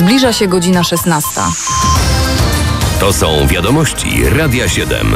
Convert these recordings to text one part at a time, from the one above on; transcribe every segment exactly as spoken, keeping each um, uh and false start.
Zbliża się godzina szesnasta. To są wiadomości Radia siedem.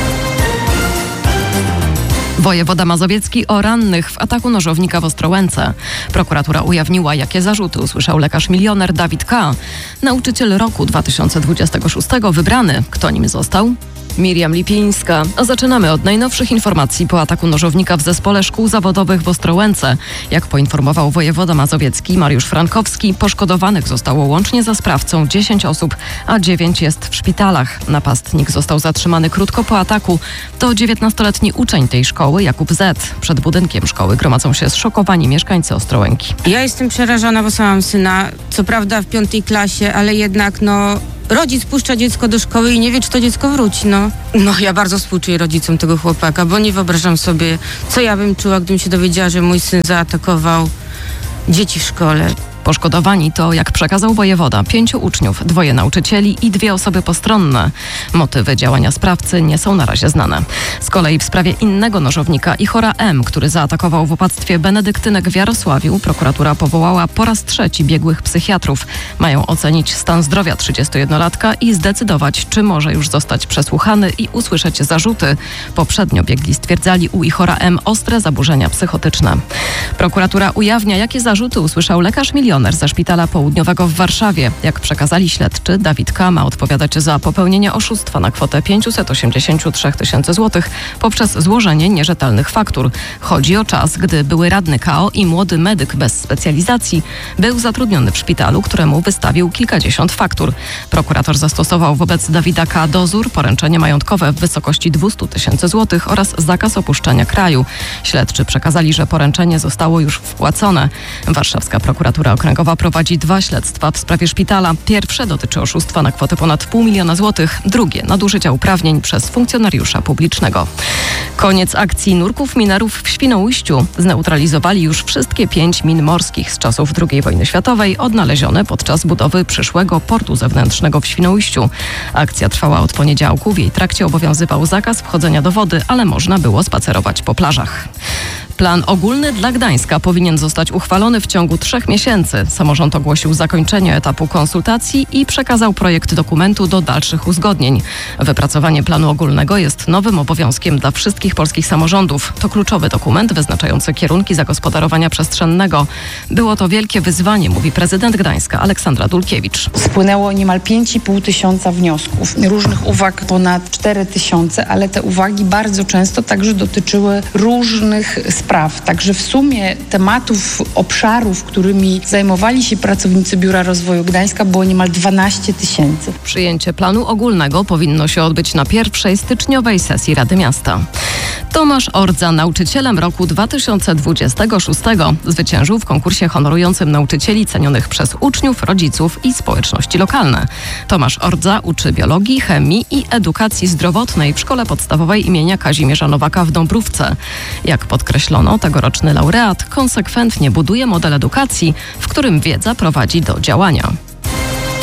Wojewoda mazowiecki o rannych w ataku nożownika w Ostrołęce. Prokuratura ujawniła, jakie zarzuty usłyszał lekarz milioner Dawid K. Nauczyciel roku dwa tysiące dwudziestego szóstego wybrany. Kto nim został? Miriam Lipińska. A zaczynamy od najnowszych informacji po ataku nożownika w Zespole Szkół Zawodowych w Ostrołęce. Jak poinformował wojewoda mazowiecki Mariusz Frankowski, poszkodowanych zostało łącznie za sprawcą dziesięć osób, a dziewięć jest w szpitalach. Napastnik został zatrzymany krótko po ataku. To dziewiętnastoletni uczeń tej szkoły, Jakub Z. Przed budynkiem szkoły gromadzą się zszokowani mieszkańcy Ostrołęki. Ja jestem przerażona, bo sama mam syna, co prawda w piątej klasie, ale jednak no... Rodzic puszcza dziecko do szkoły i nie wie, czy to dziecko wróci, no. No, ja bardzo współczuję rodzicom tego chłopaka, bo nie wyobrażam sobie, co ja bym czuła, gdybym się dowiedziała, że mój syn zaatakował dzieci w szkole. Poszkodowani to, jak przekazał wojewoda, pięciu uczniów, dwoje nauczycieli i dwie osoby postronne. Motywy działania sprawcy nie są na razie znane. Z kolei w sprawie innego nożownika Ichora M., który zaatakował w opactwie benedyktynek w Jarosławiu, prokuratura powołała po raz trzeci biegłych psychiatrów. Mają ocenić stan zdrowia trzydziestojednolatka i zdecydować, czy może już zostać przesłuchany i usłyszeć zarzuty. Poprzednio biegli stwierdzali u Ichora M. ostre zaburzenia psychotyczne. Prokuratura ujawnia, jakie zarzuty usłyszał lekarz milioner ze Szpitala Południowego w Warszawie. Jak przekazali śledczy, Dawid K. ma odpowiadać za popełnienie oszustwa na kwotę pięćset osiemdziesiąt trzy tysiące złotych poprzez złożenie nierzetelnych faktur. Chodzi o czas, gdy były radny K O i młody medyk bez specjalizacji był zatrudniony w szpitalu, któremu wystawił kilkadziesiąt faktur. Prokurator zastosował wobec Dawida K. dozór, poręczenie majątkowe w wysokości dwieście tysięcy złotych oraz zakaz opuszczania kraju. Śledczy przekazali, że poręczenie zostało już wpłacone. Warszawska prokuratura okręgowa prowadzi dwa śledztwa w sprawie szpitala. Pierwsze dotyczy oszustwa na kwotę ponad pół miliona złotych, drugie nadużycia uprawnień przez funkcjonariusza publicznego. Koniec akcji nurków minerów w Świnoujściu. Zneutralizowali już wszystkie pięć min morskich z czasów drugiej wojny światowej, odnalezione podczas budowy przyszłego portu zewnętrznego w Świnoujściu. Akcja trwała od poniedziałku. W jej trakcie obowiązywał zakaz wchodzenia do wody, ale można było spacerować po plażach. Plan ogólny dla Gdańska powinien zostać uchwalony w ciągu trzech miesięcy. Samorząd ogłosił zakończenie etapu konsultacji i przekazał projekt dokumentu do dalszych uzgodnień. Wypracowanie planu ogólnego jest nowym obowiązkiem dla wszystkich polskich samorządów. To kluczowy dokument wyznaczający kierunki zagospodarowania przestrzennego. Było to wielkie wyzwanie, mówi prezydent Gdańska Aleksandra Dulkiewicz. Spłynęło niemal pięć i pół tysiąca wniosków. Różnych uwag ponad cztery tysiące, ale te uwagi bardzo często także dotyczyły różnych spraw. Także w sumie tematów, obszarów, którymi zajmowali się pracownicy Biura Rozwoju Gdańska, było niemal dwanaście tysięcy. Przyjęcie planu ogólnego powinno się odbyć na pierwszej styczniowej sesji Rady Miasta. Tomasz Ordza, nauczycielem roku dwa tysiące dwudziestego szóstego, zwyciężył w konkursie honorującym nauczycieli cenionych przez uczniów, rodziców i społeczności lokalne. Tomasz Ordza uczy biologii, chemii i edukacji zdrowotnej w Szkole Podstawowej imienia Kazimierza Nowaka w Dąbrówce. Jak podkreślono, tegoroczny laureat konsekwentnie buduje model edukacji, w którym wiedza prowadzi do działania.